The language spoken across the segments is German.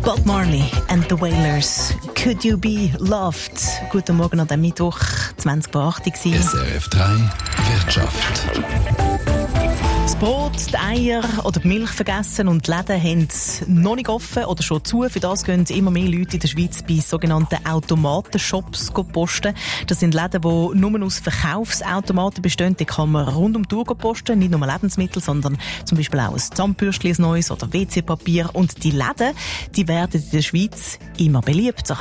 Bob Marley and the Wailers. Could you be loved? Guten Morgen an dem Mittwoch, 20:08 SRF 3 Wirtschaft. Das Brot, die Eier oder die Milch vergessen und die Läden haben noch nicht offen oder schon zu. Für das gehen immer mehr Leute in der Schweiz bei sogenannten Automatenshops posten. Das sind Läden, die nur aus Verkaufsautomaten bestehen. Die kann man rund um die Uhr posten. Nicht nur Lebensmittel, sondern zum Beispiel auch ein Zahnbürstchen, ein neues oder WC-Papier. Und die Läden, die werden in der Schweiz immer beliebter.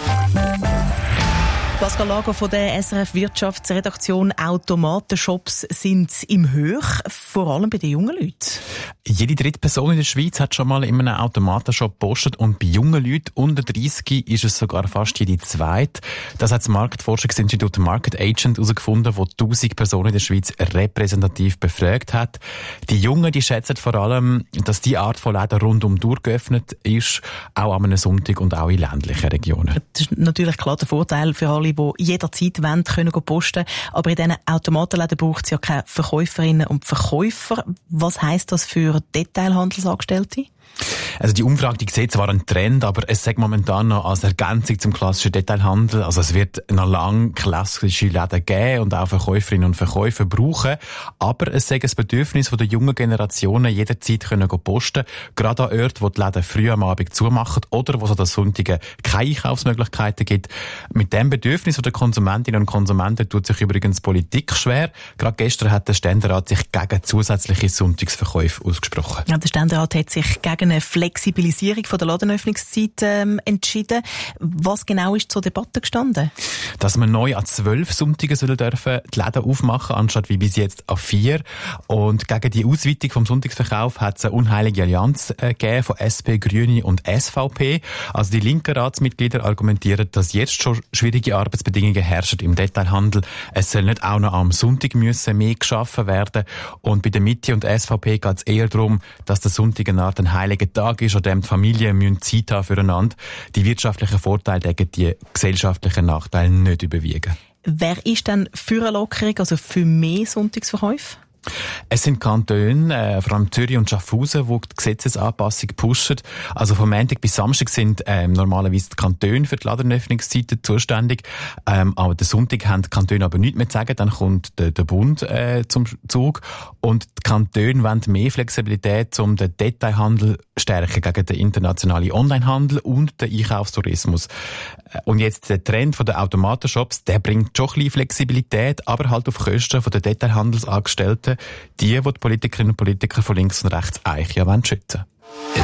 Pascal Lager von der SRF Wirtschaftsredaktion. Automatenshops sind im Höch, vor allem bei den jungen Leuten. Jede dritte Person in der Schweiz hat schon mal in einem Automatenshop gepostet und bei jungen Leuten unter 30 ist es sogar fast jede zweite. Das hat das Marktforschungsinstitut Market Agent herausgefunden, das 1000 Personen in der Schweiz repräsentativ befragt hat. Die Jungen, die schätzen vor allem, dass die Art von Läden rund um die Uhr geöffnet ist, auch an einem Sonntag und auch in ländlichen Regionen. Das ist natürlich klar der Vorteil für alle, die jederzeit wollen, können posten. Aber in diesen Automatenläden braucht es ja keine Verkäuferinnen und Verkäufer. Was heisst das für Detailhandelsangestellte? Also die Umfrage, die sieht zwar einen Trend, aber es sagt momentan noch als Ergänzung zum klassischen Detailhandel. Also es wird noch lange klassische Läden geben und auch Verkäuferinnen und Verkäufer brauchen. Aber es sagt das Bedürfnis von der jungen Generationen, jederzeit können posten. Gerade an Orten, wo die Läden früh am Abend zumachen oder wo es an den Sonntagen keine Einkaufsmöglichkeiten gibt. Mit dem Bedürfnis der Konsumentinnen und Konsumenten tut sich übrigens Politik schwer. Gerade gestern hat der Ständerat sich gegen zusätzliche Sonntagsverkäufe ausgesprochen. Ja, der Ständerat hat sich gegen eine Flexibilisierung von der Ladenöffnungszeit entschieden. Was genau ist zur Debatte gestanden? Dass man neu an 12 Sonntagen die Läden aufmachen, anstatt wie bis jetzt an 4. Und gegen die Ausweitung vom Sonntagsverkauf hat es eine unheilige Allianz gegeben von SP, Grüne und SVP. Also die linken Ratsmitglieder argumentieren, dass jetzt schon schwierige Arbeitsbedingungen herrschen im Detailhandel. Es soll nicht auch noch am Sonntag mehr geschaffen werden. Und bei der Mitte und SVP geht es eher darum, dass der Sonntag eine Art ein heiliger Tag ist, an dem die Familien Zeit haben füreinander. Die wirtschaftlichen Vorteile gegen die gesellschaftlichen Nachteile nicht überwiegen. Wer ist denn für eine Lockerung, also für mehr Sonntagsverkäufe? Es sind Kantone, vor allem Zürich und Schaffhausen, die die Gesetzesanpassung pushen. Also vom Montag bis Samstag sind normalerweise die Kantone für die Ladenöffnungszeiten zuständig. Aber den Sonntag haben die Kantone aber nichts mehr zu sagen. Dann kommt der Bund zum Zug. Und die Kantone wollen mehr Flexibilität, um den Detailhandel stärken gegen den internationalen Onlinehandel und den Einkaufstourismus. Und jetzt der Trend der Automatenshops, der bringt schon ein bisschen Flexibilität, aber halt auf Kosten der Detailhandelsangestellten, die Politikerinnen und Politiker von links und rechts eigentlich ja schützen wollen.